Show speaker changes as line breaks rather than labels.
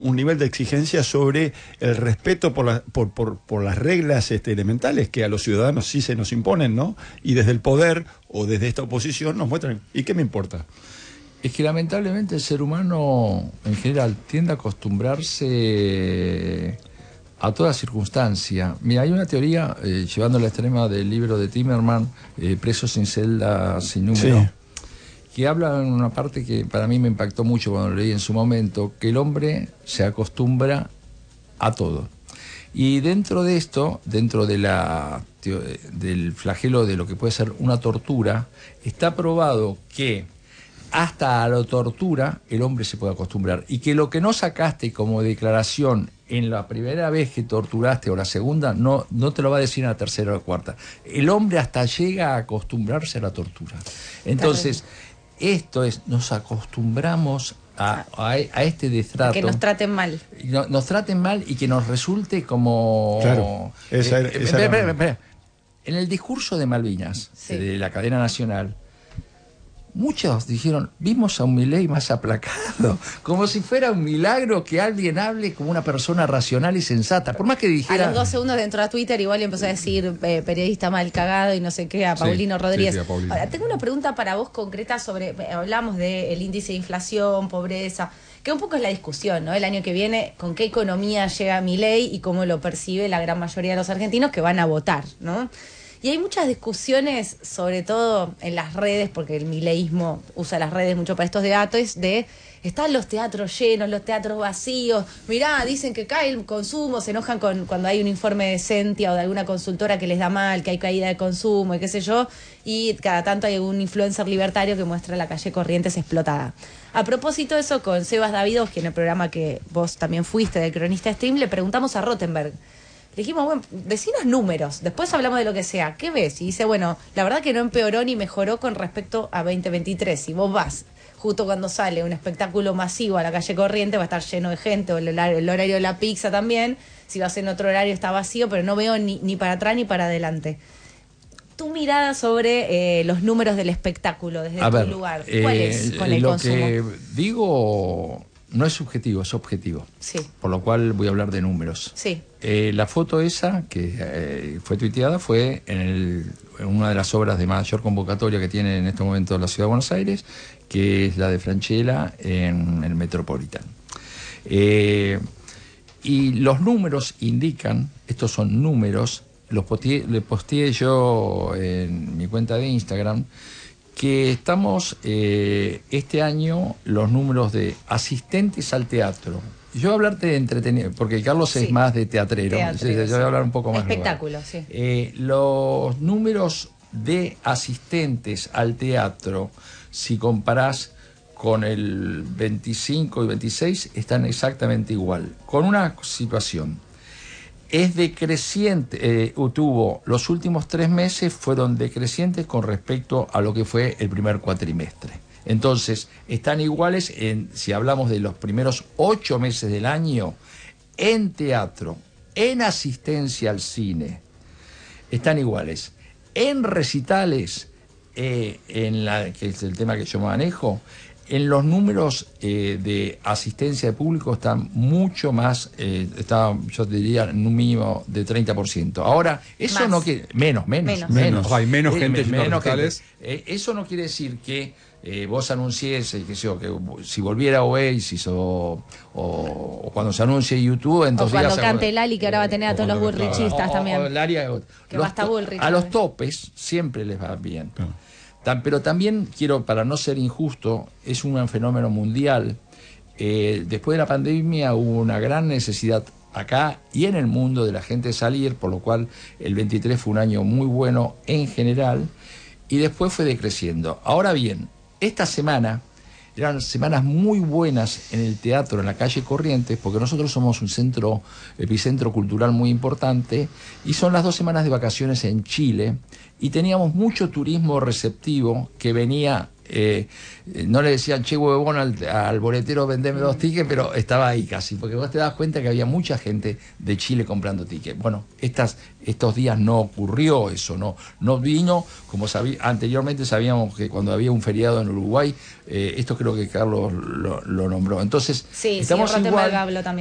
un nivel de exigencia sobre el respeto por las reglas elementales que a los ciudadanos sí se nos imponen, ¿no? Y desde el poder o desde esta oposición nos muestran, ¿y qué me importa?
Es que lamentablemente el ser humano en general tiende a acostumbrarse a toda circunstancia. Mira, hay una teoría, llevando a la extrema del libro de Timerman, Presos sin celda, sin número, sí, que habla en una parte que para mí me impactó mucho cuando lo leí en su momento, que el hombre se acostumbra a todo. Y dentro de esto, dentro de del flagelo de lo que puede ser una tortura, está probado que hasta a la tortura el hombre se puede acostumbrar. Y que lo que no sacaste como declaración en la primera vez que torturaste o la segunda, no te lo va a decir en la tercera o la cuarta. El hombre hasta llega a acostumbrarse a la tortura. Entonces, esto es, nos acostumbramos a este destrato.
Que nos traten mal.
Nos traten mal y que nos resulte como...
Claro,
espera. En el discurso de Malvinas, sí, de la cadena nacional, muchos dijeron, vimos a un Milei más aplacado, como si fuera un milagro que alguien hable como una persona racional y sensata, por más que dijera...
A los 2 segundos dentro de Twitter igual empezó a decir periodista mal cagado y no sé qué, a Paulino Rodríguez.
Sí, a Paulino.
Ahora, tengo una pregunta para vos concreta sobre, hablamos del índice de inflación, pobreza, que un poco es la discusión, ¿no? El año que viene, con qué economía llega Milei y cómo lo percibe la gran mayoría de los argentinos que van a votar, ¿no? Y hay muchas discusiones, sobre todo en las redes, porque el mileísmo usa las redes mucho para estos debates, de están los teatros llenos, los teatros vacíos, mirá, dicen que cae el consumo, se enojan cuando hay un informe de Sentia o de alguna consultora que les da mal, que hay caída de consumo y qué sé yo, y cada tanto hay un influencer libertario que muestra la calle Corrientes explotada. A propósito de eso, con Sebas Davidos, que en el programa que vos también fuiste del Cronista Stream, le preguntamos a Rottenberg. Le dijimos, bueno, decinos números, después hablamos de lo que sea. ¿Qué ves? Y dice, bueno, la verdad que no empeoró ni mejoró con respecto a 2023. Si vos vas justo cuando sale un espectáculo masivo a la calle Corriente, va a estar lleno de gente, o el horario de la pizza también. Si vas en otro horario está vacío, pero no veo ni para atrás ni para adelante. Tu mirada sobre los números del espectáculo desde tu lugar, ¿cuál es con el consumo?
Lo que digo no es subjetivo, es objetivo.
Sí.
Por lo cual voy a hablar de números.
Sí.
La foto esa que fue tuiteada fue en una de las obras de mayor convocatoria que tiene en este momento la Ciudad de Buenos Aires, que es la de Francella en el Metropolitan. Y los números indican, estos son números, le posteé yo en mi cuenta de Instagram, que estamos este año los números de asistentes al teatro. Yo voy a hablarte de entretenimiento, porque Carlos es más de teatrero. Yo voy a hablar un poco más
espectáculo,
global.
Sí.
Los números de asistentes al teatro, si comparás con el 25 y 26, están exactamente igual, con una situación. Es decreciente, los últimos 3 meses fueron decrecientes con respecto a lo que fue el primer cuatrimestre. Entonces, están iguales si hablamos de los primeros 8 meses del año, en teatro, en asistencia al cine, están iguales. En recitales, que es el tema que yo manejo, en los números de asistencia de público están mucho más, yo te diría, en un mínimo de 30%. Ahora, eso más. No quiere... Menos.
Hay menos gente en los recitales.
Eso no quiere decir que vos anuncies, que si volviera Oasis o cuando se anuncie YouTube, entonces...
O cuando cante Lali, que ahora va a tener a todos los bullrichistas también.
Que va hasta Bullrich. A los topes siempre les va bien. Pero también quiero, para no ser injusto, es un fenómeno mundial. Después de la pandemia hubo una gran necesidad acá y en el mundo de la gente salir, por lo cual el 23 fue un año muy bueno en general y después fue decreciendo. Ahora bien, esta semana eran semanas muy buenas en el teatro, en la calle Corrientes, porque nosotros somos un epicentro cultural muy importante, y son las 2 semanas de vacaciones en Chile, y teníamos mucho turismo receptivo que venía no le decían che huevón al boletero vendeme 2 tickets, pero estaba ahí casi, porque vos te das cuenta que había mucha gente de Chile comprando tickets. Bueno, estos días no ocurrió eso, no vino, como anteriormente sabíamos que cuando había un feriado en Uruguay, esto creo que Carlos lo nombró. Entonces,
Sí,
estamos
sí,
igual.
Rottenberg habló también.